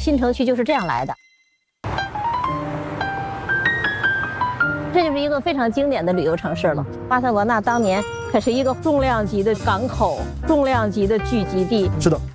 新城区就是这样来的。这就是一个非常经典的旅游城市了。巴塞罗那当年可是一个重量级的港口、重量级的聚集地。 是的。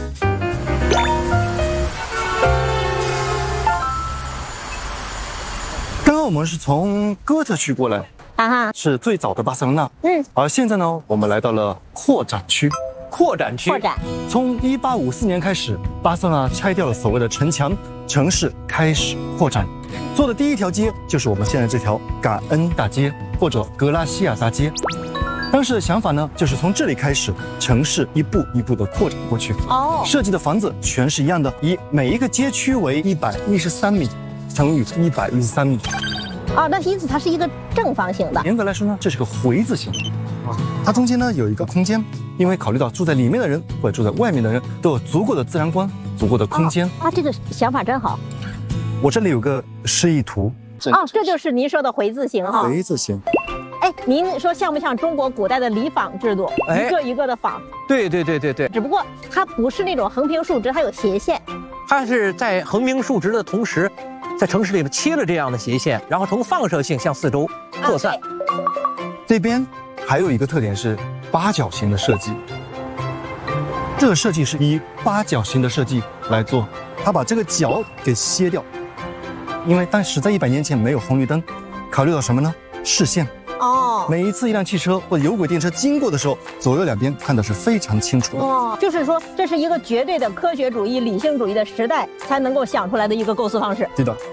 刚刚我们是从哥特区过来，是最早的巴塞罗那。而现在呢，我们来到了扩展区。 扩展区， 从1854年开始，巴塞罗那拆掉了所谓的城墙，城市开始扩展。做的第一条街就是我们现在这条感恩大街或者格拉西亚大街。当时的想法呢，就是从这里开始，城市一步一步的扩展过去。设计的房子全是一样的，以每一个街区为113米乘以113米。 那因此它是一个正方形的。 严格来说呢，这是个回字形。它中间呢有一个空间，因为考虑到住在里面的人或者住在外面的人都有足够的自然光、足够的空间。 这个想法真好。 我这里有个示意图。 这就是您说的回字形哈。 回字形。 您说像不像中国古代的里坊制度？一个一个的坊。 对。 只不过它不是那种横平竖直，它有斜线。 它是在横平竖直的同时，在城市里面切了这样的斜线，然后呈放射性向四周扩散。 这边还有一个特点是八角形的设计。这个设计是以八角形的设计来做，它把这个角给切掉，因为当时在100年前没有红绿灯，考虑到什么呢？视线。每一次一辆汽车或者有轨电车经过的时候，左右两边看的是非常清楚的。 就是说这是一个绝对的科学主义、理性主义的时代才能够想出来的一个构思方式。 对的。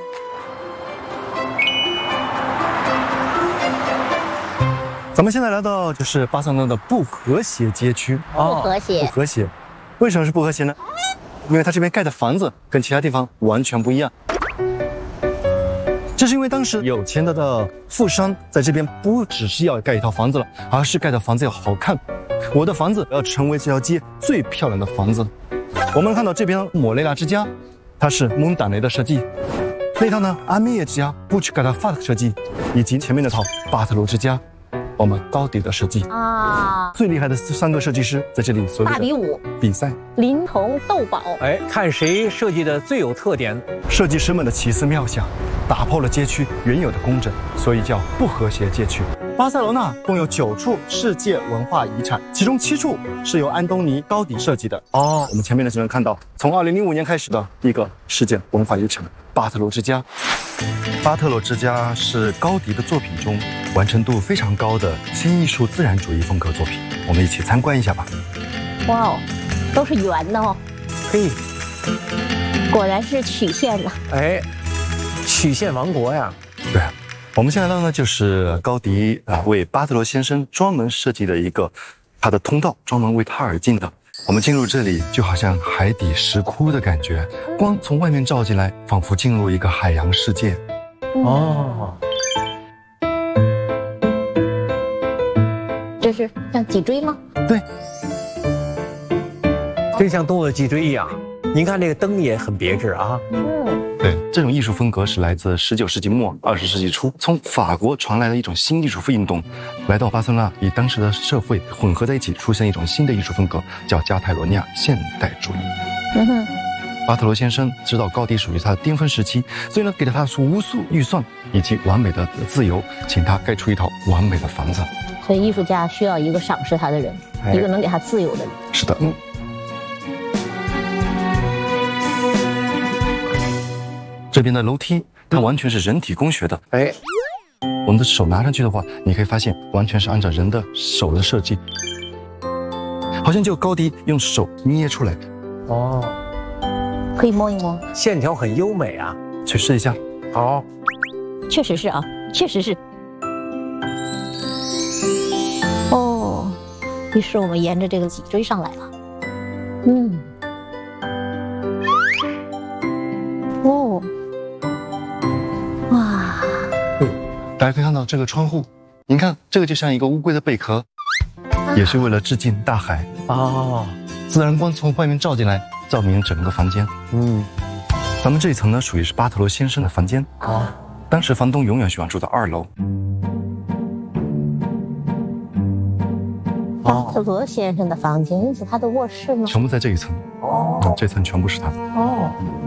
咱们现在来到就是巴塞罗那的不和谐街区。 不和谐。 为什么是不和谐呢？因为它这边盖的房子跟其他地方完全不一样。这是因为当时有钱的富商在这边不只是要盖一套房子了，而是盖的房子要好看。我的房子要成为这条街最漂亮的房子。我们看到这边莫雷拉之家，它是蒙达雷的设计；那套呢阿米耶之家、布奇盖达法的设计，以及前面那套巴特罗之家，我们高迪的设计。最厉害的3个设计师在这里所有的大比武比赛， 临潼斗宝。 看谁设计的最有特点。 设计师们的奇思妙想，打破了街区原有的工整，所以叫不和谐街区。巴塞罗那共有9处世界文化遗产，其中7处是由安东尼·高迪设计的。我们前面就能看到，从2005年开始的一个世界文化遗产——巴特罗之家。巴特罗之家是高迪的作品中完成度非常高的新艺术自然主义风格作品，我们一起参观一下吧。 都是圆的哦。果然是曲线呢。 曲线王国呀。 对，我们现在来到呢就是高迪为巴特罗先生专门设计的一个他的通道，专门为他而建的。我们进入这里就好像海底石窟的感觉，光从外面照进来，仿佛进入一个海洋世界。 这是像脊椎吗？ 对， 真像动物的脊椎一样。您看这个灯也很别致啊。 对，这种艺术风格是来自19世纪末20世纪初，从法国传来的一种新艺术运动，来到巴塞罗那，与当时的社会混合在一起，出现一种新的艺术风格，叫加泰罗尼亚现代主义。巴特罗先生知道高迪属于他的巅峰时期，所以呢，给了他无数预算以及完美的自由，请他盖出一套完美的房子。 所以艺术家需要一个赏识他的人，一个能给他自由的人。 是的。这边的楼梯，它完全是人体工学的。我们的手拿上去的话，你可以发现完全是按照人的手的设计，好像就高迪用手捏出来的。 可以摸一摸， 线条很优美啊。 去试一下。 好， 确实是啊，确实是。于是我们沿着这个脊椎上来了。 大家可以看到这个窗户，您看这个就像一个乌龟的贝壳，也是为了致敬大海。自然光从外面照进来，照明整个房间。咱们这一层呢，属于是巴特罗先生的房间。当时房东永远喜欢住到2楼。 巴特罗先生的房间，因此他的卧室呢， 全部在这一层。这层全部是他的。